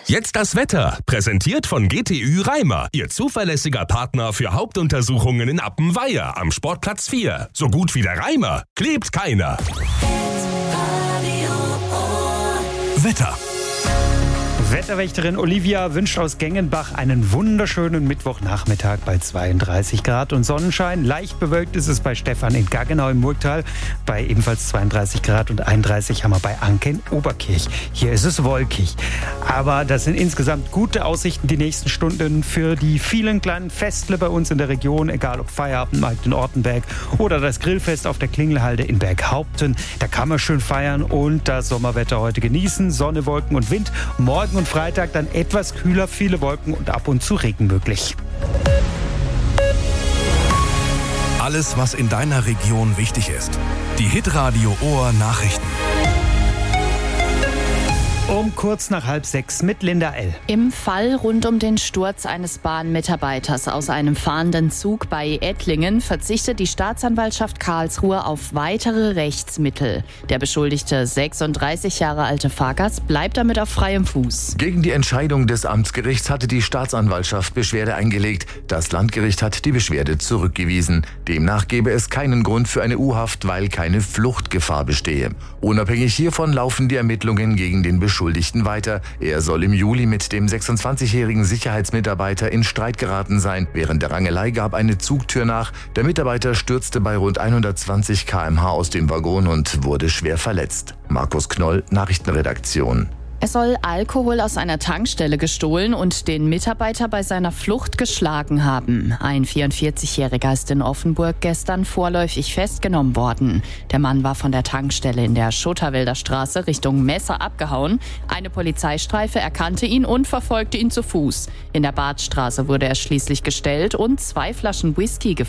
Jetzt das Wetter, präsentiert von GTÜ Reimer, Ihr zuverlässiger Partner für Hauptuntersuchungen in Appenweier am Sportplatz 4. So gut wie der Reimer klebt keiner. Wetter. Wetterwächterin Olivia wünscht aus Gengenbach einen wunderschönen Mittwochnachmittag bei 32 Grad und Sonnenschein. Leicht bewölkt ist es bei Stefan in Gaggenau im Murgtal. Bei ebenfalls 32 Grad und 31 haben wir bei Anke in Oberkirch. Hier ist es wolkig. Aber das sind insgesamt gute Aussichten die nächsten Stunden für die vielen kleinen Festle bei uns in der Region. Egal ob Feierabendmarkt in Ortenberg oder das Grillfest auf der Klingelhalde in Berghaupten. Da kann man schön feiern und das Sommerwetter heute genießen. Sonne, Wolken und Wind. Morgen und Freitag dann etwas kühler, viele Wolken und ab und zu Regen möglich. Alles, was in deiner Region wichtig ist. Die Hitradio Ohr Nachrichten. Um kurz nach 5:30 mit Linda L. Im Fall rund um den Sturz eines Bahnmitarbeiters aus einem fahrenden Zug bei Ettlingen verzichtet die Staatsanwaltschaft Karlsruhe auf weitere Rechtsmittel. Der beschuldigte 36 Jahre alte Fahrgast bleibt damit auf freiem Fuß. Gegen die Entscheidung des Amtsgerichts hatte die Staatsanwaltschaft Beschwerde eingelegt. Das Landgericht hat die Beschwerde zurückgewiesen. Demnach gebe es keinen Grund für eine U-Haft, weil keine Fluchtgefahr bestehe. Unabhängig hiervon laufen die Ermittlungen gegen den Beschuldigten weiter. Er soll im Juli mit dem 26-jährigen Sicherheitsmitarbeiter in Streit geraten sein. Während der Rangelei gab eine Zugtür nach. Der Mitarbeiter stürzte bei rund 120 km/h aus dem Waggon und wurde schwer verletzt. Markus Knoll, Nachrichtenredaktion. Er soll Alkohol aus einer Tankstelle gestohlen und den Mitarbeiter bei seiner Flucht geschlagen haben. Ein 44-Jähriger ist in Offenburg gestern vorläufig festgenommen worden. Der Mann war von der Tankstelle in der Schotterwälder Straße Richtung Messer abgehauen. Eine Polizeistreife erkannte ihn und verfolgte ihn zu Fuß. In der Badstraße wurde er schließlich gestellt und 2 Flaschen Whisky gefunden.